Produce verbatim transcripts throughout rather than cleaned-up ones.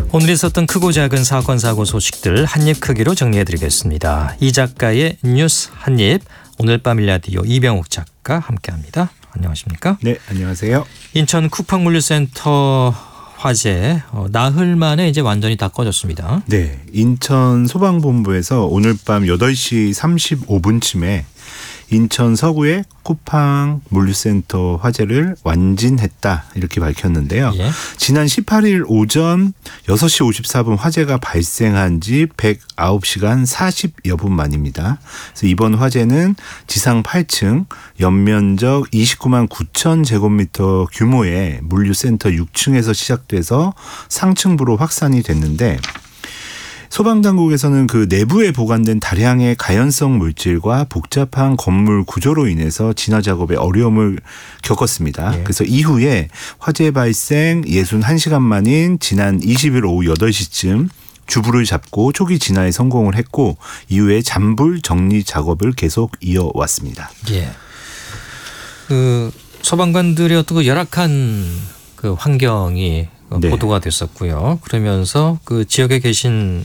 오늘 있었던 크고 작은 사건 사고 소식들 한입 크기로 정리해드리겠습니다. 이 작가의 뉴스 한입, 오늘 밤 일라디오 이병욱 작가 함께합니다. 안녕하십니까? 네, 안녕하세요. 인천 쿠팡물류센터 화재 어, 나흘 만에 이제 완전히 다 꺼졌습니다. 네, 인천 소방본부에서 오늘 밤 여덟 시 삼십오 분쯤에 인천 서구의 쿠팡 물류센터 화재를 완진했다 이렇게 밝혔는데요. 예. 지난 십팔 일 오전 여섯 시 오십사 분 화재가 발생한 지 백구 시간 사십여 분 만입니다. 그래서 이번 화재는 지상 팔 층 연면적 이십구만 구천 제곱미터 규모의 물류센터 육 층에서 시작돼서 상층부로 확산이 됐는데, 소방당국에서는 그 내부에 보관된 다량의 가연성 물질과 복잡한 건물 구조로 인해서 진화 작업에 어려움을 겪었습니다. 예. 그래서 이후에 화재 발생 육십일 시간 만인 지난 이십 일 오후 여덟 시쯤 주부를 잡고 초기 진화에 성공을 했고, 이후에 잔불 정리 작업을 계속 이어왔습니다. 예. 그 소방관들의 어떤 그 열악한 그 환경이 네. 보도가 됐었고요. 그러면서 그 지역에 계신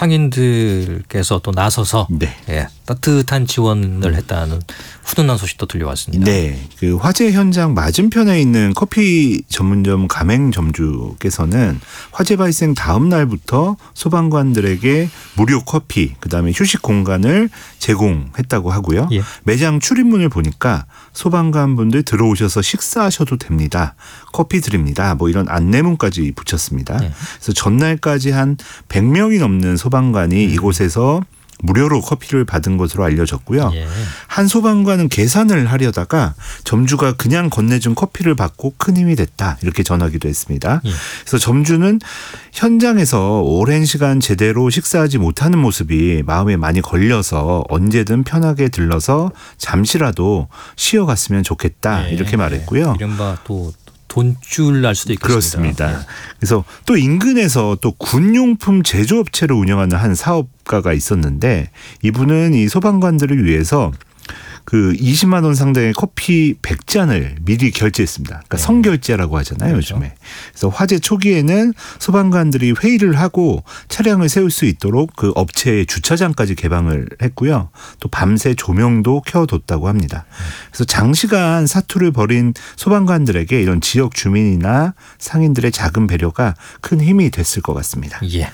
상인들께서 또 나서서 네. 예, 따뜻한 지원을 했다는 훈훈한 소식도 들려왔습니다. 네, 그 화재 현장 맞은편에 있는 커피 전문점 가맹점주께서는 화재 발생 다음 날부터 소방관들에게 무료 커피, 그다음에 휴식 공간을 제공했다고 하고요. 예. 매장 출입문을 보니까 소방관분들 들어오셔서 식사하셔도 됩니다. 커피 드립니다. 뭐 이런 안내문까지 붙였습니다. 네. 그래서 전날까지 한 백 명이 넘는 소방관이 음. 이곳에서 무료로 커피를 받은 것으로 알려졌고요. 예. 한 소방관은 계산을 하려다가 점주가 그냥 건네준 커피를 받고 큰 힘이 됐다 이렇게 전하기도 했습니다. 예. 그래서 점주는 현장에서 오랜 시간 제대로 식사하지 못하는 모습이 마음에 많이 걸려서 언제든 편하게 들러서 잠시라도 쉬어갔으면 좋겠다 예. 이렇게 말했고요. 이른바 또 돈줄 날 수도 있겠습니다. 그렇습니다. 예. 그래서 또 인근에서 또 군용품 제조업체를 운영하는 한 사업가가 있었는데, 이분은 이 소방관들을 위해서 그 이십만 원 상당의 커피 백 잔을 미리 결제했습니다. 그러니까 네. 성결제라고 하잖아요, 그렇죠. 요즘에. 그래서 화재 초기에는 소방관들이 회의를 하고 차량을 세울 수 있도록 그 업체의 주차장까지 개방을 했고요. 또 밤새 조명도 켜뒀다고 합니다. 그래서 장시간 사투를 벌인 소방관들에게 이런 지역 주민이나 상인들의 작은 배려가 큰 힘이 됐을 것 같습니다. 예.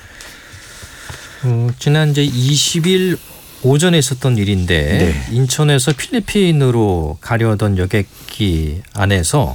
어, 지난 이제 이십 일 오전에 있었던 일인데 네. 인천에서 필리핀으로 가려던 여객기 안에서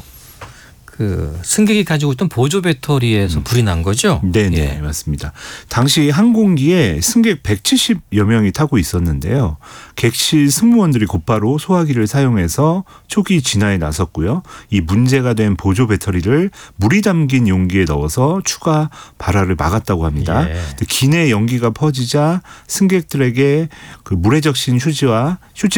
그 승객이 가지고 있던 보조 배터리에서 음. 불이 난 거죠? 네네 예. 맞습니다. 당시 항공기에 승객 백칠십여 명이 타고 있었는데요. 객실 승무원들이 곧바로 소화기를 사용해서 초기 진화에 나섰고요. 이 문제가 된 보조 배터리를 물이 담긴 용기에 넣어서 추가 발화를 막았다고 합니다. 예. 기내 연기가 퍼지자 승객들에게 그 물에 적신 휴지와 휴지